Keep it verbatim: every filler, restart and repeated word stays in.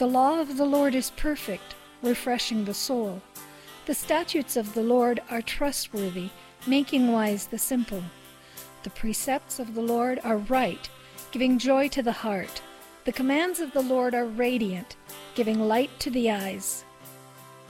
The law of the Lord is perfect, refreshing the soul. The statutes of the Lord are trustworthy, making wise the simple. The precepts of the Lord are right, giving joy to the heart. The commands of the Lord are radiant, giving light to the eyes.